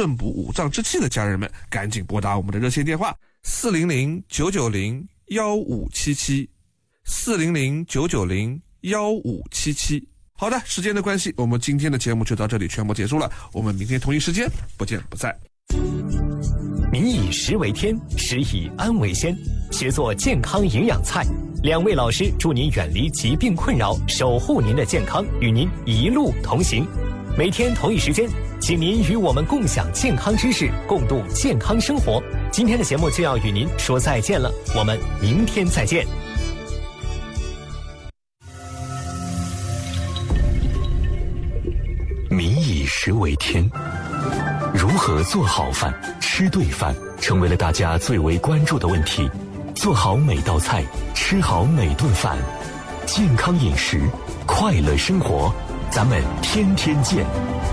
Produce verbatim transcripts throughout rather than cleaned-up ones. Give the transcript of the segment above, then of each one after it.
润补五脏之气的家人们，赶紧拨打我们的热线电话四零零九九零幺五七七四零零九九零幺五七七。好的，时间的关系，我们今天的节目就到这里全部结束了，我们明天同一时间不见不散。 民以食为天，食以安为先，学做健康营养菜。两位老师祝您远离疾病困扰，守护您的健康，与您一路同行。每天同一时间，请您与我们共享健康知识，共度健康生活。今天的节目就要与您说再见了，我们明天再见。 民以食为天，如何做好饭、吃对饭，成为了大家最为关注的问题。做好每道菜，吃好每顿饭，健康饮食，快乐生活，咱们天天见。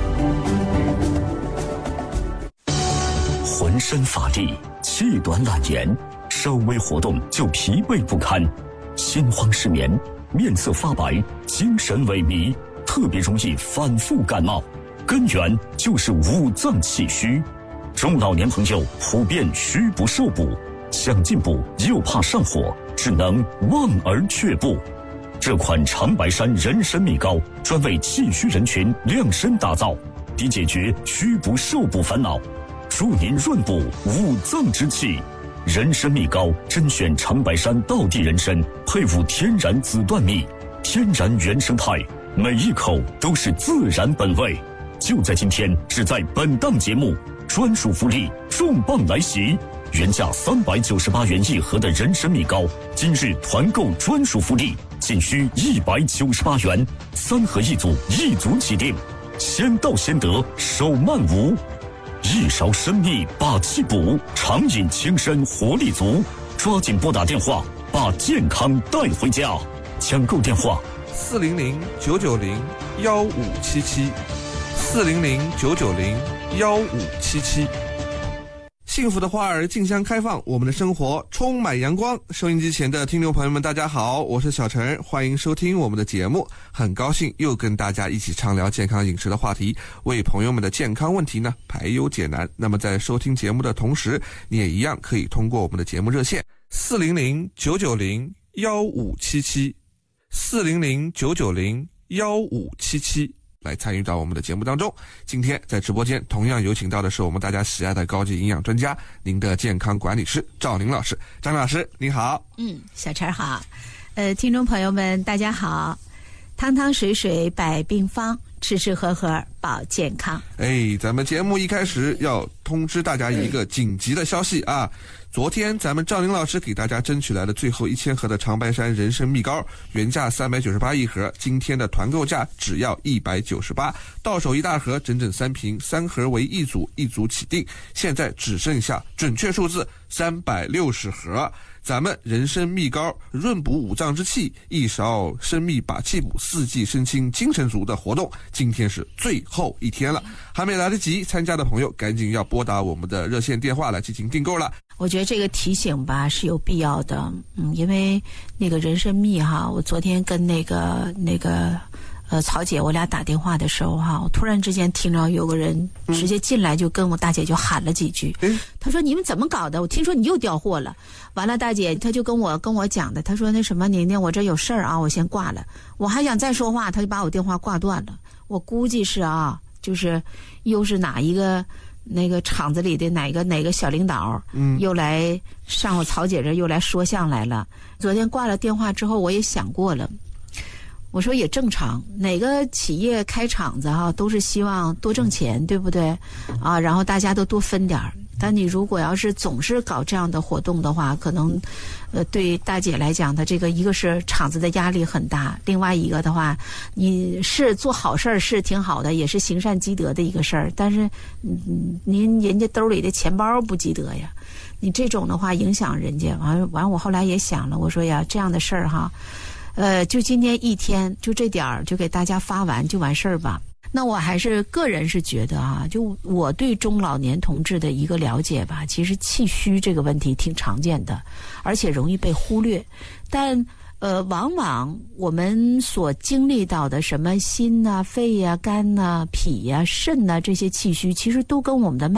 浑身乏力，气短懒言，稍微活动就疲惫不堪，心慌失眠，面色发白，精神萎靡，特别容易反复感冒，根源就是五脏气虚。中老年朋友普遍虚不受补，想进补又怕上火，只能望而却步。这款长白山人参蜜膏专为气虚人群量身打造，以解决虚不受补烦恼，助您润补五脏之气。人参蜜膏甄选长白山道地人参，配伍天然紫段蜜，天然原生态，每一口都是自然本味。就在今天，只在本档节目，专属福利重磅来袭！原价三百九十八元一盒的人参蜜膏，今日团购专属福利，仅需一百九十八元，三盒一组，一组起订，先到先得，手慢无。一勺参蜜把气补，长饮轻身活力足，抓紧拨打电话，把健康带回家。抢购电话： 四零零九九零幺五七七，四零零九九零幺五七七。幸福的花儿竞相开放，我们的生活充满阳光。收音机前的听众朋友们，大家好，我是小陈，欢迎收听我们的节目。很高兴又跟大家一起畅聊健康饮食的话题，为朋友们的健康问题呢排忧解难。那么在收听节目的同时，你也一样可以通过我们的节目热线四零零九九零幺五七七，四零零九九零幺五七七。来参与到我们的节目当中。今天在直播间同样有请到的是我们大家喜爱的高级营养专家，您的健康管理师赵宁老师。张老师你好。 嗯，小陈好。呃，听众朋友们大家好。汤汤水水百病方，吃吃喝喝保健康。 哎，咱们节目一开始要通知大家一个紧急的消息啊！昨天咱们赵宁老师给大家争取来了最后一千盒的长白山人参蜜膏，原价三百九十八一盒，今天的团购价只要一百九十八，到手一大盒，整整三瓶，三盒为一组，一组起订，现在只剩下准确数字三百六十盒。咱们人参蜜膏润补五脏之气，一勺参蜜把气补，四季身轻精神足的活动，今天是最后一天了，还没来得及参加的朋友赶紧要拨打我们的热线电话来进行订购了。 我觉得这个提醒吧是有必要的，嗯，因为那个人参蜜哈，我昨天跟那个那个呃曹姐我俩打电话的时候哈，我突然之间听着有个人直接进来就跟我大姐就喊了几句，嗯，他说你们怎么搞的？我听说你又调货了。完了，大姐她就跟我跟我讲的，她说那什么宁宁，我这有事儿啊，我先挂了。我还想再说话，她就把我电话挂断了。我估计是啊，就是又是哪一个那个厂子里的哪个哪个小领导，嗯，又来上我曹姐这又来说相来了。昨天挂了电话之后，我也想过了。我说也正常，哪个企业开厂子哈，都是希望多挣钱，对不对？啊，然后大家都多分点儿。但你如果要是总是搞这样的活动的话，可能，呃，对大姐来讲，她这个一个是厂子的压力很大，另外一个的话，你是做好事儿是挺好的，也是行善积德的一个事儿，但是，嗯，您人家兜里的钱包不积德呀，你这种的话影响人家。完完，我后来也想了，我说呀，这样的事儿哈。呃，就今天一天，就这点儿，就给大家发完就完事儿吧。那我还是个人是觉得啊，就我对中老年同志的一个了解吧，其实气虚这个问题挺常见的，而且容易被忽略。但呃，往往我们所经历到的什么心呐、肺呀、肝呐、脾呀、肾呐这些气虚，其实都跟我们的